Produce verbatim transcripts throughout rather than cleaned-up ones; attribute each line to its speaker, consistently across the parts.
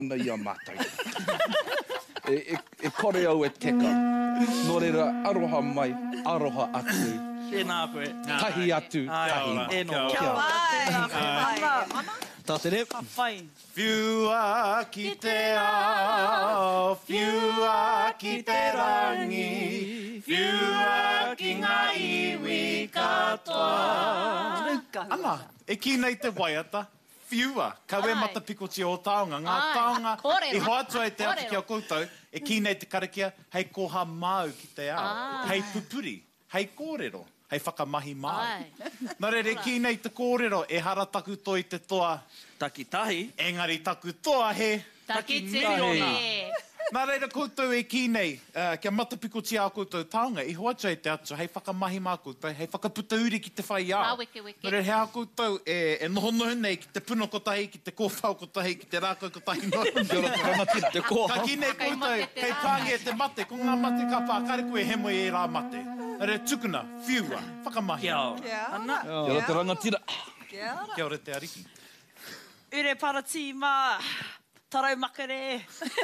Speaker 1: na ia mātai. e, e, e kore au e teka. Nō reira, aroha mai, aroha atu.
Speaker 2: Tēnā koe.
Speaker 1: Tahi atu, tahi.
Speaker 2: E no.
Speaker 3: Kia pai.
Speaker 4: Tātere.
Speaker 3: Ka whai.
Speaker 5: Whiua ki te ao, whiua ki te rangi, whiua ki ngā iwi katoa. Ana, e ki nei te waiata, whiua, kawe matapiko te o taonga, ngā taonga, i hoatua e te atu ki a koutou, e ki nei te karakia, hei koha mau ki te ao, hei pupuri, hei kōrero, hei whakamahi mau. Nā reire, ki nei te kōrero, e hara taku toi te toa,
Speaker 2: Takitahi.
Speaker 5: engari taku toa he,
Speaker 6: Taki
Speaker 2: miliona.
Speaker 5: Nā reira koutou e ki nei, uh, kia matapiko tia a koutou taonga, i hoatua e te atu, hei whakamahi mā koutou, hei whakaputa uri ki te whai ao.
Speaker 6: Mā weke weke.
Speaker 5: Nā reira hea koutou e, e noho noho nei ki te puno kotahi, ki te kōwhau kotahi, ki te rākau kotahi no.
Speaker 4: Te koha.
Speaker 5: Ka ki nei
Speaker 6: Kai
Speaker 5: koutou,
Speaker 6: mate te
Speaker 5: hei
Speaker 6: rā.
Speaker 5: pāngi e te mate, ko ngā mate ka pā, kare koe he moe e rā mate. Nā reira tukuna, whiua, whakamahi.
Speaker 2: Kia ora.
Speaker 3: Kia
Speaker 2: Ana.
Speaker 1: Kia ora te rangatira.
Speaker 3: Kia ora.
Speaker 5: Kia ora te ariki.
Speaker 3: Ure parati mā. Tarau makere.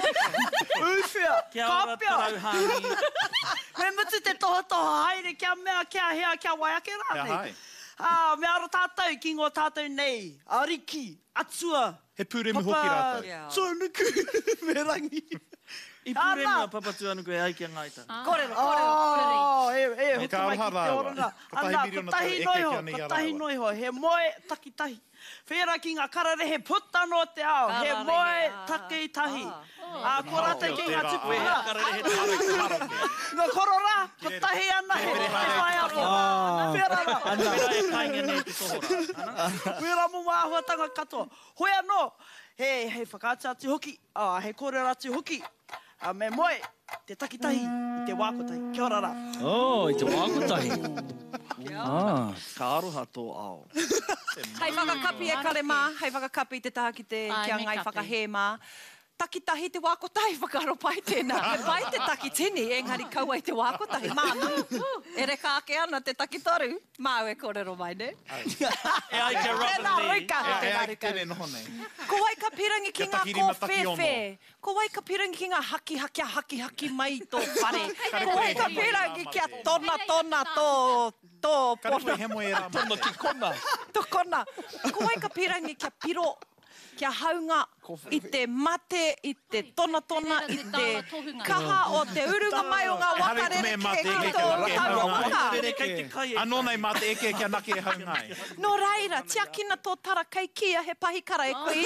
Speaker 3: Uwhia.
Speaker 2: Kia ora
Speaker 3: Kāpia.
Speaker 2: tarau hāngi.
Speaker 3: Me mutu te toha toha haere kia mea, kia hea, kia waiake
Speaker 5: Kia
Speaker 3: rāne.
Speaker 5: hai.
Speaker 3: Ah, me aro tātou, ki ngō tātou nei. Ariki, atua.
Speaker 5: He pūremi hoki rātou.
Speaker 3: Papa, tōnuku, me rangi.
Speaker 2: I pūremi
Speaker 3: Ana.
Speaker 2: a papatu anu koe ai kia ngaita.
Speaker 3: Korero,
Speaker 6: korero,
Speaker 3: Oh, e, e,
Speaker 5: Ka
Speaker 3: hutu mai ki
Speaker 5: aroha
Speaker 3: te
Speaker 5: rāua.
Speaker 3: oranga.
Speaker 5: Ka tahi
Speaker 3: Ana,
Speaker 5: miriona
Speaker 3: ko tahi
Speaker 5: tau, eke
Speaker 3: noiho,
Speaker 5: kia nei
Speaker 3: ko
Speaker 5: a
Speaker 3: tahi
Speaker 5: rāua.
Speaker 3: noiho. He moe takitahi. Whera ki ngā karare he puta no te ao. He
Speaker 6: Karare,
Speaker 3: moe
Speaker 6: ah.
Speaker 3: takitahi.
Speaker 6: Oh.
Speaker 3: A korata ki ngā
Speaker 5: Tērā.
Speaker 3: tupuna.
Speaker 2: Karere he tāra.
Speaker 3: Ngā korora, ko tahi ana he. He whai aro. Whera ra.
Speaker 2: Pera e kāinga nei te tohora. Ana.
Speaker 3: Whera mu māhuatanga katoa. Hoi anō, he, he whakaata atu hoki. Ah, he kōrera atu hoki. A me moe, te takitahi, i te wākotahi. Kia ora rā.
Speaker 4: Oh, i te wākotahi. Ah.
Speaker 2: Ka aroha tō ao.
Speaker 7: Hei whakakapi e kare mā, hei whakakapi te taha ki te
Speaker 6: Ai,
Speaker 7: kia
Speaker 6: me
Speaker 7: ngai
Speaker 6: kapi.
Speaker 7: whakahē mā. Takitahi te wākotahi whakaro pai tēnā. E pai te takitini, engari kaua i te wākotahi. Māna, e reka ake ana te takitoru. Māu e kōrero mai, ne?
Speaker 2: E ai kia
Speaker 7: Tēnā
Speaker 2: Robin Lee.
Speaker 7: rika,
Speaker 5: E, e
Speaker 7: tēnā
Speaker 5: ai
Speaker 7: rika.
Speaker 5: tere noho nei.
Speaker 7: Ko wai ka pirangi ki
Speaker 5: Kia
Speaker 7: ngā
Speaker 5: takirima taki
Speaker 7: kōwhewhe. Ko wai ka pirangi ki ngā haki haki haki haki mai i tō whare. Ko wai ka pirangi kia tona tona tō tō
Speaker 5: Kare koe
Speaker 7: pona.
Speaker 5: he moe e rā mate.
Speaker 1: Ki kona.
Speaker 7: Tō kona. Ko wai ka pirangi kia piro, kia haunga i te mate, i te tona tona, i
Speaker 6: Tēnā te
Speaker 7: te
Speaker 6: tāua tohunga.
Speaker 7: kaha o te urunga mai o ngā
Speaker 5: E hare
Speaker 7: wakarere
Speaker 5: me mate
Speaker 7: ke
Speaker 5: e
Speaker 7: ki
Speaker 5: ke
Speaker 7: tō
Speaker 5: ke ke
Speaker 7: tauranga.
Speaker 2: Rere kei te kai e.
Speaker 5: Anō nei mate eke kia nake e haungai.
Speaker 7: No reira, tiakina tō tara kai kia he pahikara e koe.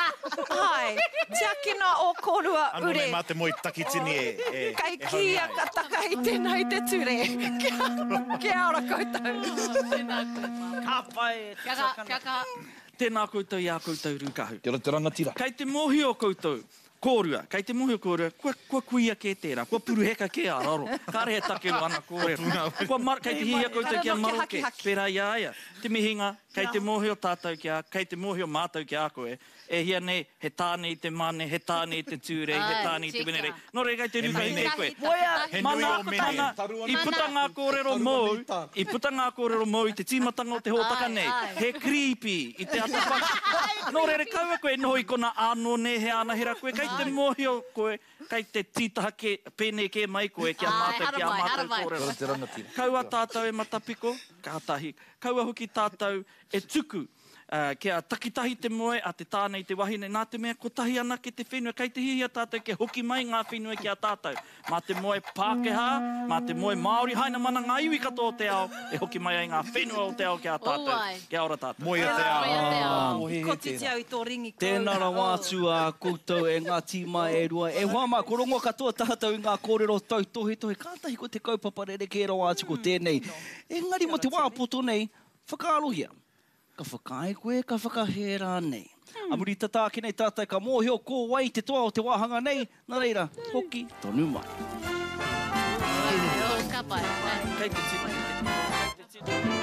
Speaker 7: Hai, tiakina o korua
Speaker 5: Anō
Speaker 7: ure.
Speaker 5: nei mate moi takitini e, e,
Speaker 7: Kai
Speaker 5: e
Speaker 7: kia
Speaker 5: haungai.
Speaker 7: ka taka i tēnei te ture. Kia, kia ora koutou.
Speaker 6: Tēnā koe.
Speaker 3: Ka pai e
Speaker 6: Kia ka, kia ka.
Speaker 2: Tēnā koutou i a koutou rukahu.
Speaker 1: Kia ora te rangatira.
Speaker 2: Kei te mohi o koutou, kōrua, kei te mohi o kōrua, kua, kua kuia ke tērā, kua puruheka ke a raro, kāre he take wana kōrero. Kua mar, kei te hihia koutou ki a
Speaker 7: Karamoke
Speaker 2: maroke,
Speaker 7: haki haki.
Speaker 2: pērā ia ia. Te mihinga, kei te mohi o tātou ki a, kei te mohi o mātou ki a koe, e hia nei, he tāne i te mane, he tāne i te tūrei, he
Speaker 6: Ai,
Speaker 2: tāne i te
Speaker 6: tika.
Speaker 2: wenere. Nō rei kei te ruka i nei koe.
Speaker 3: Moia,
Speaker 5: He nui
Speaker 2: Mana,
Speaker 5: o mene.
Speaker 2: mana, i puta ngā kōrero mou, i puta ngā kōrero mou i te tīmatanga o te hōtaka
Speaker 6: Ai,
Speaker 2: nei.
Speaker 6: ai.
Speaker 2: He creepy i te atapaki. Nō reire kaua koe, noho i kona āno ne he anahera koe, kei te mohi o koe, kei te tītaha ke, pēne ke mai koe, kia
Speaker 6: Ai,
Speaker 2: mātou,
Speaker 6: hara
Speaker 2: kia
Speaker 6: mai, hara
Speaker 2: mātou
Speaker 6: mai.
Speaker 1: Kia
Speaker 2: kōrero.
Speaker 1: ora te rangatira.
Speaker 2: Kaua tātou e matapiko, kātahi. Kaua hoki tātou e tuku. Uh, kia takitahi te moe a te tāne i te wahine. Nā te mea kotahi ana ke te whenua. Kei te hihia tātou ke hoki mai ngā whenua ki a tātou. Mā te moe Pākehā, mā te moe Māori, haina mana ngā iwi katoa o te ao, e hoki mai ai ngā whenua o te ao ki a tātou.
Speaker 6: Oi.
Speaker 2: Kia ora tātou.
Speaker 5: Moi e te ao.
Speaker 6: Moia te ao.
Speaker 1: Mohe he
Speaker 7: Ko titi
Speaker 1: tērā.
Speaker 7: au i tō ringi kou.
Speaker 4: Tēnā ra wātu a koutou e ngā tīma e rua. E hoa mā, ko rongo katoa tātou i ngā kōrero tau tohe tohe. Kātahi ko te kaupapa rere ke ra wātu ko tēnei. Engari mo te wāpoto nei, whakaarohia. Ka whakae koe, ka whakahera nei. Hmm. Amuri tata ki nei tātai ka mōhio kō wai te toa o te wāhanga nei. Nā reira, hoki tonu mai.
Speaker 6: O, ka pai.
Speaker 2: Kei te tino. Kei te tino.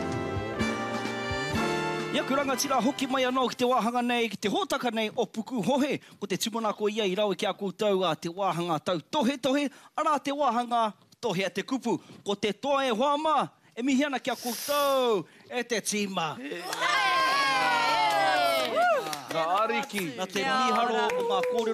Speaker 4: Ia kuranga tira hoki mai anō ki te wāhanga nei, ki te hōtaka nei o puku hohe. Ko te timona ko ia i rau ki a koutou a te wāhanga tau tohe tohe. Ara te wāhanga tohe a te kupu. Ko te toa e hoama, e mihi ana ki a koutou, e te tīma.
Speaker 1: Ka ariki.
Speaker 4: Nā te
Speaker 7: Kia ora.
Speaker 4: miharo o ngā kōrero